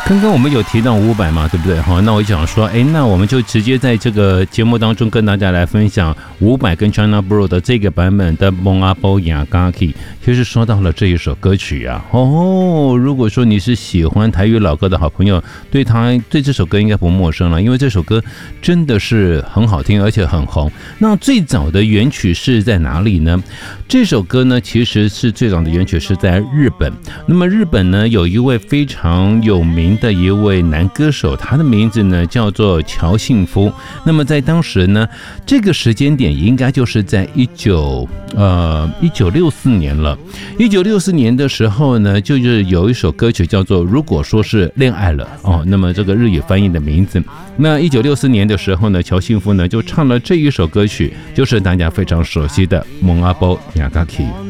刚刚我们有提到伍佰嘛，对不对？那我想说，那我们就直接在这个节目当中跟大家来分享伍佰跟 China Blue 的这个版本的《蒙阿波雅嘎基》。其实说到了这一首歌曲啊，如果说你是喜欢台语老歌的好朋友，对这首歌应该不陌生了，因为这首歌真的是很好听，而且很红。那最早的原曲是在哪里呢？这首歌呢，其实是最早的原曲是在日本。那么日本呢，有一位非常有名的一位男歌手，他的名字呢叫做乔幸夫。那么在当时呢，这个时间点应该就是在1964年了。1964年的时候呢，就是有一首歌曲叫做《如果说是恋爱了》那么这个日语翻译的名字。那1964年的时候呢，乔幸夫呢就唱了这一首歌曲，就是大家非常熟悉的《蒙阿波雅嘎基》。